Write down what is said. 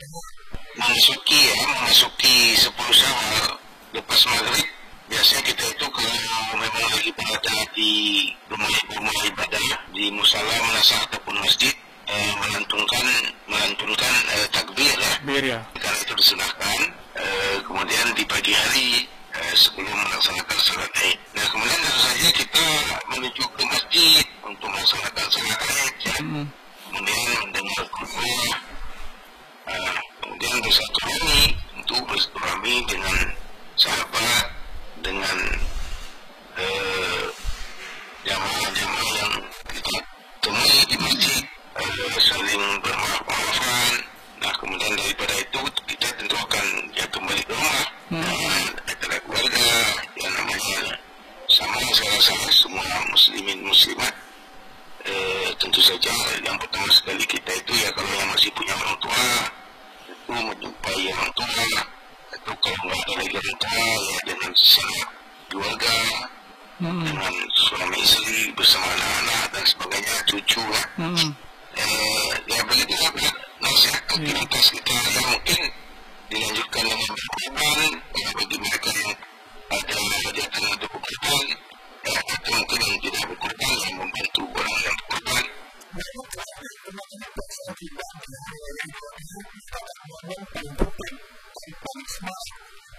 memasuki 10 Syawal lepas maghrib, biasanya kita itu kalau memang lagi berada di rumah ibadah, di musala, manasa ataupun masjid, melantunkan takbir ya. Karena itu disunahkan. Kemudian di pagi hari sebelum melaksanakan salat Id. Nah, kemudian tentu saja kita menuju ke masjid untuk melaksanakan salat Id ya. Kemudian mendengar khutbah, kemudian bersilaturahmi untuk bersilaturahmi dengan sahabat, dengan jamaah-jamaah yang kita temui di masjid, saling bermaaf-maafan. Nah, kemudian daripada itu kita tentu akan kembali ke rumah dengan keluarga yang namanya sama, saya rasa semua muslimin muslimat. Tentu saja yang pertama sekali kita itu ya, kalau yang masih punya orang tua itu menjumpai orang tua, atau kalau nggak ada lagi orang tua ya dengan sesama keluarga, dengan suami istri bersama anak-anak dan sebagainya, cucu ya. Ya begitu nasihat aktivitas kita yang mungkin